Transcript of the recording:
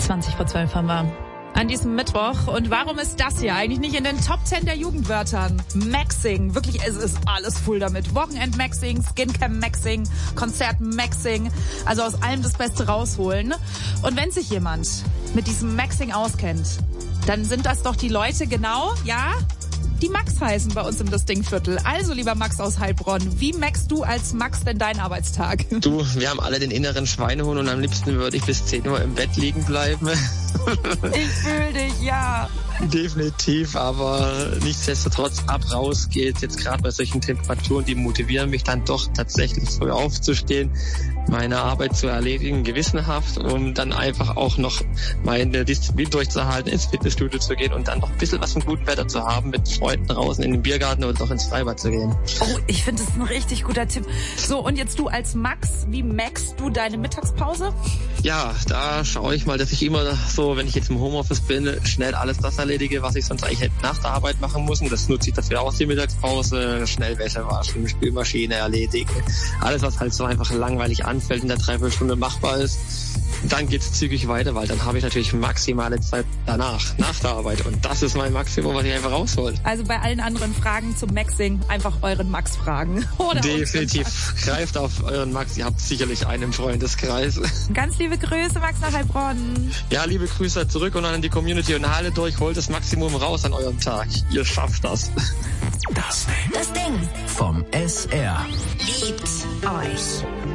11:20 haben wir an diesem Mittwoch. Und warum ist das hier eigentlich nicht in den Top 10 der Jugendwörtern? Maxing, wirklich, es ist alles voll damit. Wochenend-Maxing, Skincam-Maxing, Konzert-Maxing, also aus allem das Beste rausholen. Und wenn sich jemand mit diesem Maxing auskennt, dann sind das doch die Leute genau, ja, die Max heißen bei uns im Das Ding-Viertel. Also, lieber Max aus Heilbronn, wie maxst du als Max denn deinen Arbeitstag? Du, wir haben alle den inneren Schweinehund und am liebsten würde ich bis 10 Uhr im Bett liegen bleiben. Ich fühle dich, ja. Definitiv, aber nichtsdestotrotz raus geht's. Jetzt gerade bei solchen Temperaturen, die motivieren mich dann doch tatsächlich früh aufzustehen, meine Arbeit zu erledigen, gewissenhaft, um dann einfach auch noch meine Disziplin durchzuhalten, ins Fitnessstudio zu gehen und dann noch ein bisschen was von gutem Wetter zu haben, mit Freunden draußen in den Biergarten oder doch ins Freibad zu gehen. Oh, ich finde, das ist ein richtig guter Tipp. So, und jetzt du als Max, wie maxst du deine Mittagspause? Ja, da schaue ich mal, dass ich immer so, wenn ich jetzt im Homeoffice bin, schnell alles das erledige, was ich sonst eigentlich nach der Arbeit machen muss. Und das nutze ich dafür aus, die Mittagspause, schnell Wäsche waschen, Spülmaschine erledigen. Alles, was halt so einfach langweilig anfällt, in der Dreiviertelstunde machbar ist. Dann geht's zügig weiter, weil dann habe ich natürlich maximale Zeit danach, nach der Arbeit. Und das ist mein Maximum, was ich einfach raushol. Also bei allen anderen Fragen zum Maxing einfach euren Max fragen. Oder definitiv. Greift auf euren Max. Ihr habt sicherlich einen im Freundeskreis. Ganz liebe Grüße, Max nach Heilbronn. Ja, liebe Grüße zurück und an die Community und haltet durch. Holt das Maximum raus an eurem Tag. Ihr schafft das. Das Ding vom SR. Liebt euch.